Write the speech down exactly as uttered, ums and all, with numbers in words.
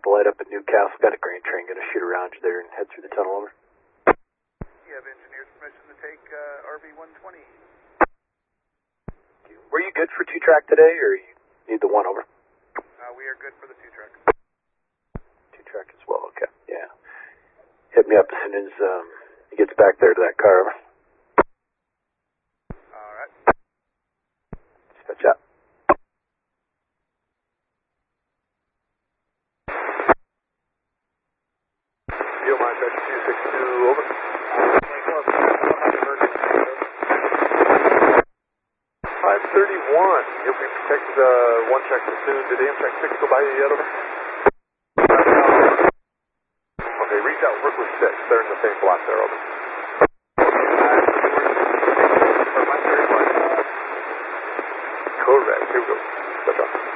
the light up at Newcastle. Got a grain train going to shoot around you there and head through the tunnel over. You have engineer's permission to take uh, R V one twenty. Were you good for two track today, or you need the one over? Uh, we are good for the two track. Two track as well, okay. Yeah. Hit me up as soon as um, he gets back there to that car, over. Alright. Dispatch out. Deal mine, two six two, over. five thirty-one. You'll be protected, uh, one check soon. Did Amtrak six go by you yet, over? Okay, reach out, work with six. They're in the same block there, over. Correct, here we go. That's up.